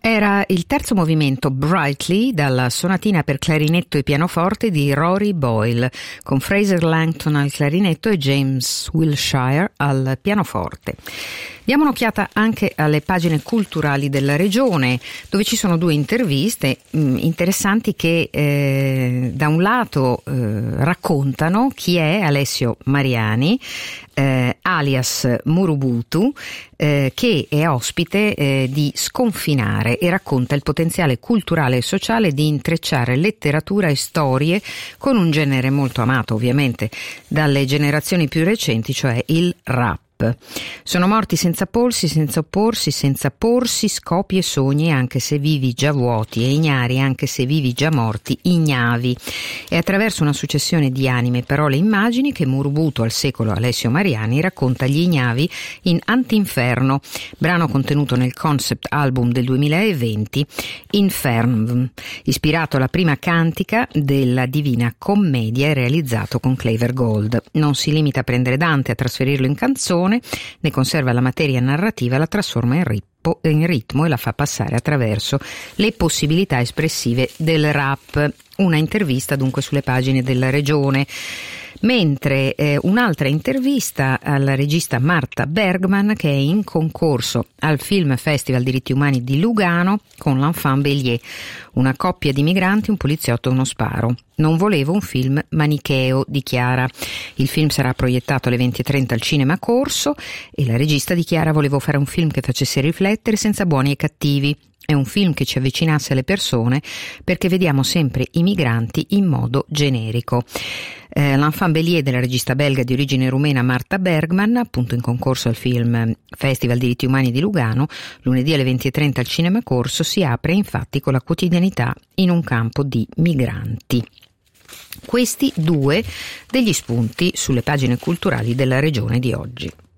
Era il terzo movimento Brightly dalla sonatina per clarinetto e pianoforte di Rory Boyle, con Fraser Langton al clarinetto e James Wilshire al pianoforte. Diamo un'occhiata anche alle pagine culturali della regione, dove ci sono due interviste interessanti che da un lato raccontano chi è Alessio Mariani, alias Murubutu, che è ospite di Sconfinare e racconta il potenziale culturale e sociale di intrecciare letteratura e storie con un genere molto amato ovviamente dalle generazioni più recenti, cioè il rap. Sono morti senza polsi, senza opporsi, senza porsi scopi e sogni, anche se vivi già vuoti, e ignari, anche se vivi già morti, ignavi. È attraverso una successione di anime, parole e immagini che Murubutu al secolo Alessio Mariani racconta gli ignavi in Antinferno, brano contenuto nel concept album del 2020 Infern, ispirato alla prima cantica della Divina Commedia e realizzato con Claver Gold. Non si limita a prendere Dante, a trasferirlo in canzone, ne conserva la materia narrativa, la trasforma in ritmo e la fa passare attraverso le possibilità espressive del rap. Una intervista dunque sulle pagine della regione. Mentre un'altra intervista alla regista Marta Bergman, che è in concorso al Film Festival Diritti Umani di Lugano con L'Enfant Bélier, una coppia di migranti, un poliziotto e uno sparo. Non volevo un film manicheo, dichiara. Il film sarà proiettato alle 20:30 al Cinema Corso e la regista dichiara: volevo fare un film che facesse riflettere senza buoni e cattivi. È un film che ci avvicinasse alle persone perché vediamo sempre i migranti in modo generico. L'Enfant Bélier della regista belga di origine rumena Marta Bergman, appunto in concorso al Film Festival Diritti Umani di Lugano, lunedì alle 20:30 al Cinema Corso, si apre infatti con la quotidianità in un campo di migranti. Questi due degli spunti sulle pagine culturali della regione di oggi.